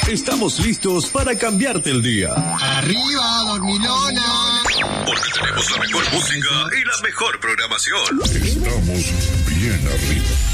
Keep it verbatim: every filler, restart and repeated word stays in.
estamos listos para cambiarte el día. ¡Arriba, dormilona! Porque tenemos la mejor música y la mejor programación. Estamos bien arriba.